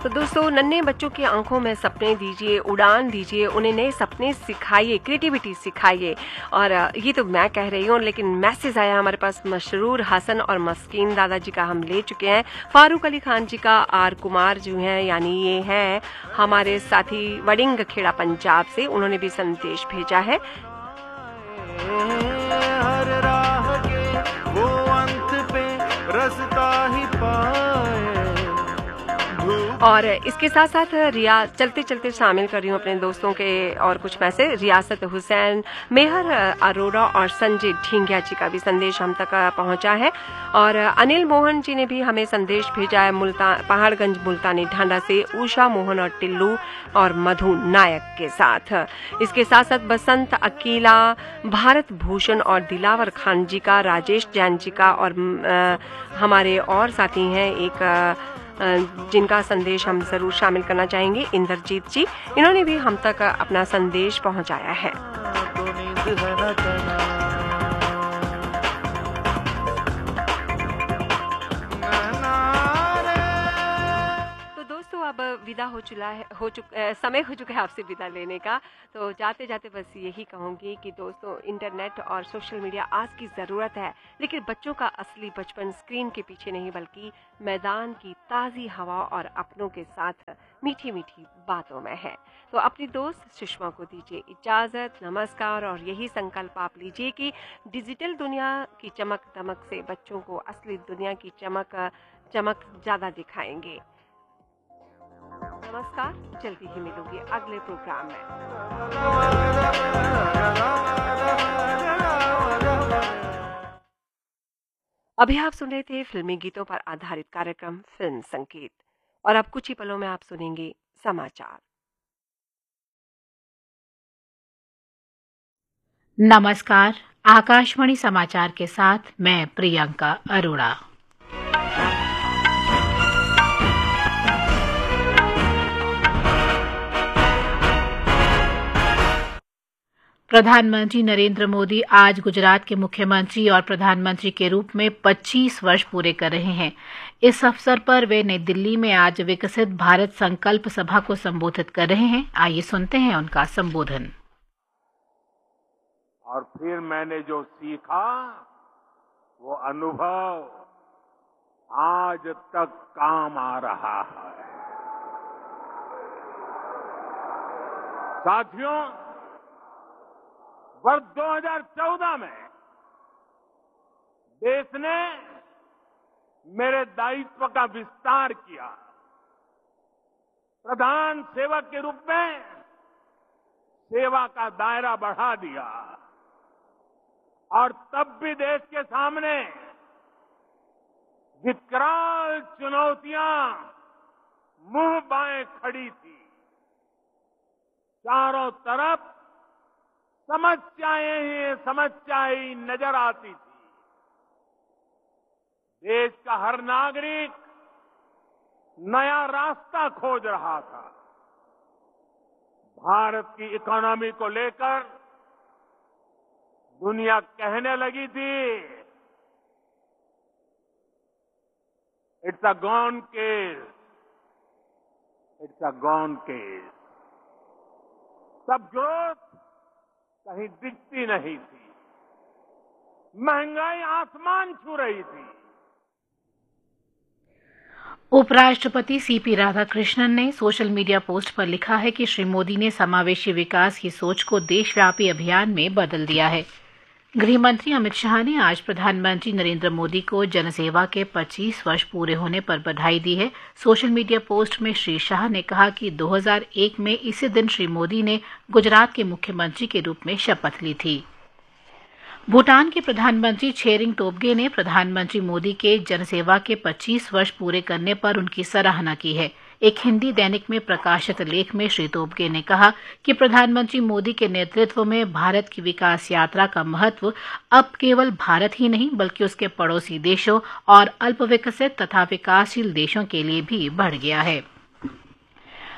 तो दोस्तों, नन्हे बच्चों की आंखों में सपने दीजिए, उड़ान दीजिए, उन्हें नए सपने सिखाइए, क्रिएटिविटी सिखाइए। और ये तो मैं कह रही हूँ, लेकिन मैसेज आया हमारे पास मशरूर हसन और मस्कीन दादाजी का, हम ले चुके हैं। फारूक अली खान जी का, आर कुमार जो हैं, यानी ये हैं हमारे साथी वडिंग खेड़ा पंजाब से, उन्होंने भी संदेश भेजा है। हर राह के वो अंत पे रास्ता ही पाए। और इसके साथ साथ चलते चलते शामिल कर रही हूँ अपने दोस्तों के और कुछ मैसेज। रियासत हुसैन, मेहर अरोड़ा और संजय ढींगिया जी का भी संदेश हम तक पहुंचा है। और अनिल मोहन जी ने भी हमें संदेश भेजा है पहाड़गंज मुल्तानी ढांडा से, उषा मोहन और टिल्लू और मधु नायक के साथ। इसके साथ साथ बसंत अकीला, भारत भूषण और दिलावर खान जी का, राजेश जैन जी का, और हमारे और साथी हैं एक जिनका संदेश हम जरूर शामिल करना चाहेंगे, इंद्रजीत जी। इन्होंने भी हम तक अपना संदेश पहुंचाया है। अब विदा समय हो चुका है आपसे विदा लेने का। तो जाते जाते बस यही कहूंगी कि दोस्तों, इंटरनेट और सोशल मीडिया आज की ज़रूरत है, लेकिन बच्चों का असली बचपन स्क्रीन के पीछे नहीं, बल्कि मैदान की ताज़ी हवा और अपनों के साथ मीठी मीठी बातों में है। तो अपनी दोस्त सुषमा को दीजिए इजाज़त, नमस्कार, और यही संकल्प आप लीजिए कि डिजिटल दुनिया की चमक दमक से बच्चों को असली दुनिया की चमक ज़्यादा दिखाएंगे। नमस्कार, जल्दी ही मिलूंगी अगले प्रोग्राम में। अभी आप सुन रहे थे फिल्मी गीतों पर आधारित कार्यक्रम फिल्म संकेत, और अब कुछ ही पलों में आप सुनेंगे समाचार। नमस्कार, आकाशवाणी समाचार के साथ मैं प्रियंका अरोड़ा। प्रधानमंत्री नरेंद्र मोदी आज गुजरात के मुख्यमंत्री और प्रधानमंत्री के रूप में 25 वर्ष पूरे कर रहे हैं। इस अवसर पर वे नई दिल्ली में आज विकसित भारत संकल्प सभा को संबोधित कर रहे हैं। आइए सुनते हैं उनका संबोधन। और फिर मैंने जो सीखा वो अनुभव आज तक काम आ रहा है। साथियों, वर्ष 2014 में देश ने मेरे दायित्व का विस्तार किया। प्रधान सेवक के रूप में सेवा का दायरा बढ़ा दिया, और तब भी देश के सामने विकराल चुनौतियां मुंह बाएं खड़ी थी। चारों तरफ समस्याएं नजर आती थी। देश का हर नागरिक नया रास्ता खोज रहा था। भारत की इकोनॉमी को लेकर दुनिया कहने लगी थी, it's a gone case, it's a gone case. सब ग्रोथ कहीं दिखती नहीं थी, महंगाई आसमान छू रही थी। उपराष्ट्रपति सीपी राधाकृष्णन ने सोशल मीडिया पोस्ट पर लिखा है कि श्री मोदी ने समावेशी विकास की सोच को देशव्यापी अभियान में बदल दिया है। गृह मंत्री अमित शाह ने आज प्रधानमंत्री नरेंद्र मोदी को जनसेवा के 25 वर्ष पूरे होने पर बधाई दी है। सोशल मीडिया पोस्ट में श्री शाह ने कहा कि 2001 में इसी दिन श्री मोदी ने गुजरात के मुख्यमंत्री के रूप में शपथ ली थी। भूटान के प्रधानमंत्री छेरिंग टोब्गे ने प्रधानमंत्री मोदी के जनसेवा के 25 वर्ष पूरे करने पर उनकी सराहना की है। एक हिंदी दैनिक में प्रकाशित लेख में श्री टोब्गे ने कहा कि प्रधानमंत्री मोदी के नेतृत्व में भारत की विकास यात्रा का महत्व अब केवल भारत ही नहीं, बल्कि उसके पड़ोसी देशों और अल्पविकसित तथा विकासशील देशों के लिए भी बढ़ गया है।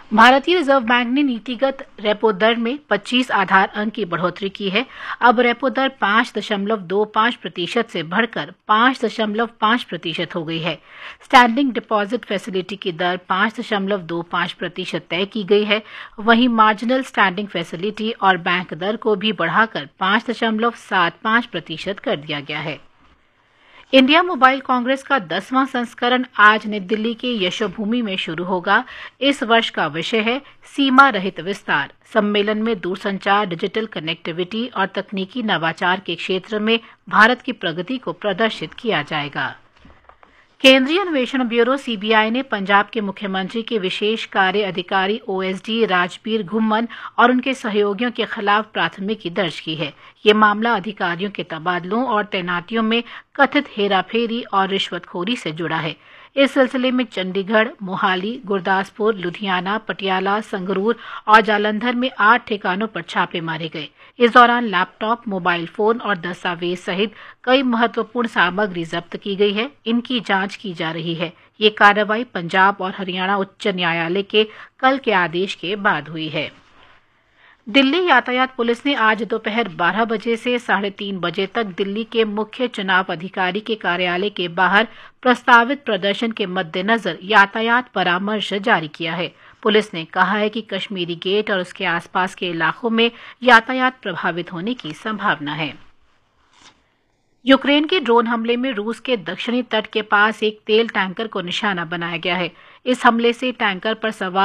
भारतीय रिजर्व बैंक ने नीतिगत रेपो दर में 25 आधार अंक की बढ़ोतरी की है। अब रेपो दर 5.25% से बढ़कर 5.5% हो गई है। स्टैंडिंग डिपॉजिट फैसिलिटी की दर 5.25% तय की गई है। वहीं मार्जिनल स्टैंडिंग फैसिलिटी और बैंक दर को भी बढ़ाकर 5.75% कर दिया गया है। इंडिया मोबाइल कांग्रेस का 10वां संस्करण आज नई दिल्ली के यशोभूमि में शुरू होगा। इस वर्ष का विषय है सीमा रहित विस्तार। सम्मेलन में दूरसंचार, डिजिटल कनेक्टिविटी और तकनीकी नवाचार के क्षेत्र में भारत की प्रगति को प्रदर्शित किया जाएगा। केंद्रीय अन्वेषण ब्यूरो सीबीआई ने पंजाब के मुख्यमंत्री के विशेष कार्य अधिकारी ओएसडी राजबीर घुम्मन और उनके सहयोगियों के खिलाफ प्राथमिकी दर्ज की है। ये मामला अधिकारियों के तबादलों और तैनातियों में कथित हेराफेरी और रिश्वतखोरी से जुड़ा है। इस सिलसिले में चंडीगढ़, मोहाली, गुरदासपुर, लुधियाना, पटियाला, संगरूर और जालंधर में 8 ठिकानों पर छापे मारे गए। इस दौरान लैपटॉप, मोबाइल फोन और दस्तावेज सहित कई महत्वपूर्ण सामग्री जब्त की गई है। इनकी जांच की जा रही है। ये कार्रवाई पंजाब और हरियाणा उच्च न्यायालय के कल के आदेश के बाद हुई है। दिल्ली यातायात पुलिस ने आज दोपहर 12 बजे से 3:30 बजे तक दिल्ली के मुख्य चुनाव अधिकारी के कार्यालय के बाहर प्रस्तावित प्रदर्शन के मद्देनजर यातायात परामर्श जारी किया है। पुलिस ने कहा है कि कश्मीरी गेट और उसके आसपास के इलाकों में यातायात प्रभावित होने की संभावना है। यूक्रेन के ड्रोन हमले में रूस के दक्षिणी तट के पास एक तेल टैंकर को निशाना बनाया गया है। इस हमले से टैंकर पर सवार